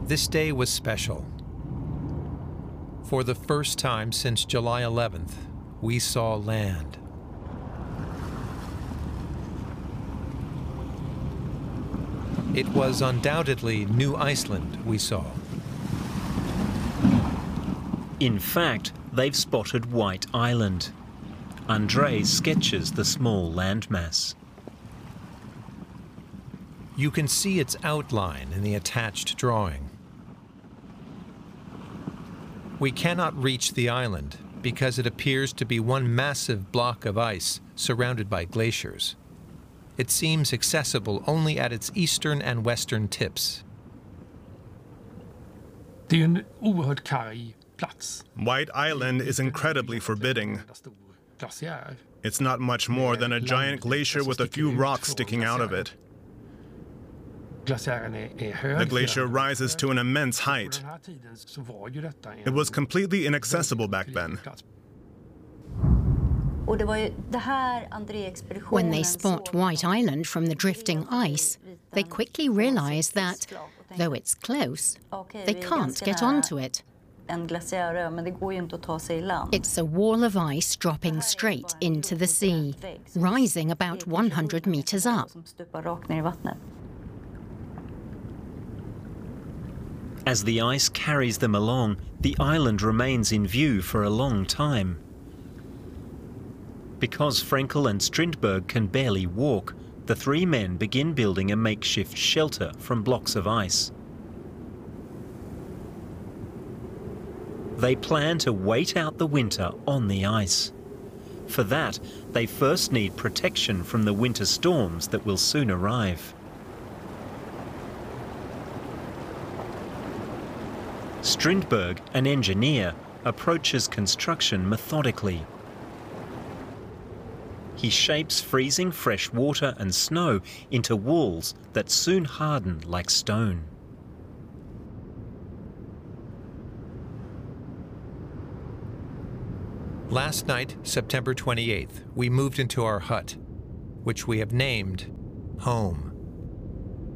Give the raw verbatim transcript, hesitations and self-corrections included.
This day was special. For the first time since July eleventh, we saw land. It was undoubtedly New Iceland we saw. In fact, they've spotted White Island. André sketches the small landmass. You can see its outline in the attached drawing. We cannot reach the island because it appears to be one massive block of ice surrounded by glaciers. It seems accessible only at its eastern and western tips. Det är en oerhört karg plats. White Island is incredibly forbidding. It's not much more than a giant glacier with a few rocks sticking out of it. The glacier rises to an immense height. It was completely inaccessible back then. When they spot White Island from the drifting ice, they quickly realize that, though it's close, they can't get onto it. It's a wall of ice dropping straight into the sea, rising about one hundred meters up. As the ice carries them along, the island remains in view for a long time. Because Frenkel and Strindberg can barely walk, the three men begin building a makeshift shelter from blocks of ice. They plan to wait out the winter on the ice. For that, they first need protection from the winter storms that will soon arrive. Strindberg, an engineer, approaches construction methodically. He shapes freezing fresh water and snow into walls that soon harden like stone. Last night, September twenty-eighth, we moved into our hut, which we have named Home.